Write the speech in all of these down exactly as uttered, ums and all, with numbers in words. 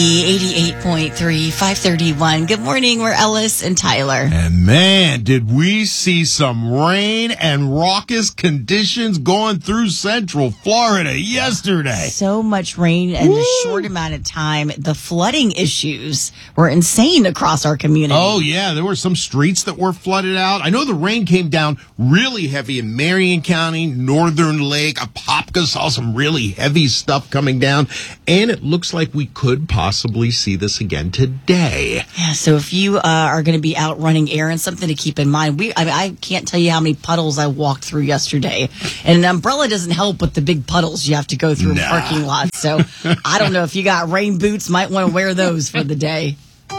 eighty-eight point three, five thirty-one. Good morning. We're Ellis and Tyler. And man, did we see some rain and raucous conditions going through Central Florida yesterday. So much rain in Woo! a short amount of time. The flooding issues were insane across our community. Oh, yeah. There were some streets that were flooded out. I know the rain came down really heavy in Marion County, Northern Lake. Apopka saw some really heavy stuff coming down. And it looks like we could possibly possibly see this again today. Yeah, so if you uh, are going to be out running errands, something to keep in mind. We, I, mean, I can't tell you how many puddles I walked through yesterday. And an umbrella doesn't help with the big puddles you have to go through nah. in parking lots. So I don't know if you got rain boots, might want to wear those for the day.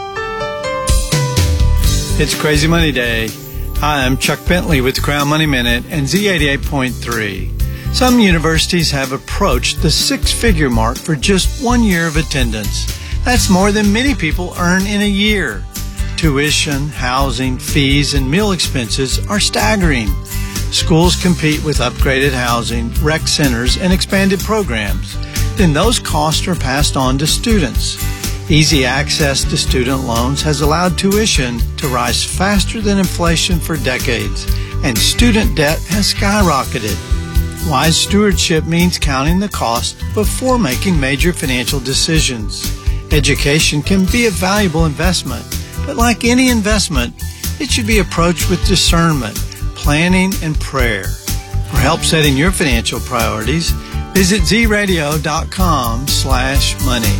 It's Crazy Money Day. Hi, I'm Chuck Bentley with the Crown Money Minute and Z eighty-eight point three. Some universities have approached the six-figure mark for just one year of attendance. That's more than many people earn in a year. Tuition, housing, fees, and meal expenses are staggering. Schools compete with upgraded housing, rec centers, and expanded programs. Then those costs are passed on to students. Easy access to student loans has allowed tuition to rise faster than inflation for decades, and student debt has skyrocketed. Wise stewardship means counting the cost before making major financial decisions. Education can be a valuable investment, but like any investment, it should be approached with discernment, planning, and prayer. For help setting your financial priorities, visit zradio.com slash money.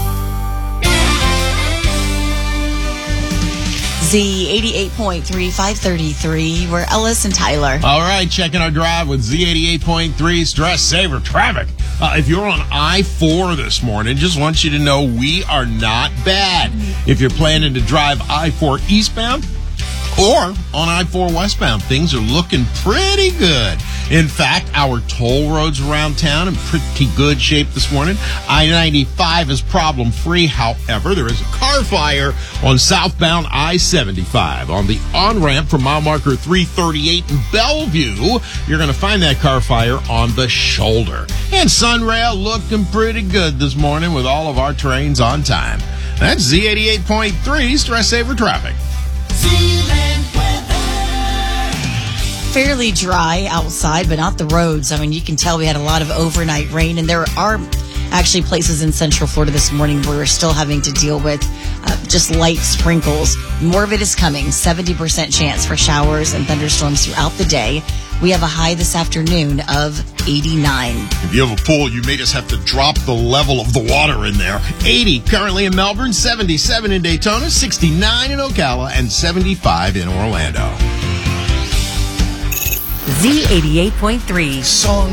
Z eighty-eight point three, five thirty-three. We're Ellis and Tyler. All right, checking our drive with Z eighty-eight point three Stress Saver Traffic. Uh, if you're on I four this morning, just want you to know we are not bad. If you're planning to drive I four eastbound or on I four westbound, things are looking pretty good. In fact, our toll roads around town in pretty good shape this morning. I ninety-five is problem-free. However, there is a car fire on southbound I seventy-five. On the on-ramp from mile marker three thirty-eight in Bellevue, you're going to find that car fire on the shoulder. And Sunrail looking pretty good this morning with all of our trains on time. That's Z eighty-eight point three Stress Saver Traffic. Fairly dry outside, but not the roads. I mean, you can tell we had a lot of overnight rain, and there are actually places in Central Florida this morning where we're still having to deal with uh, just light sprinkles. More of it is coming. seventy percent chance for showers and thunderstorms throughout the day. We have a high this afternoon of eighty-nine. If you have a pool, you may just have to drop the level of the water in there. eighty currently in Melbourne, seventy-seven in Daytona, sixty-nine in Ocala, and seventy-five in Orlando. Z eighty-eight point three. Song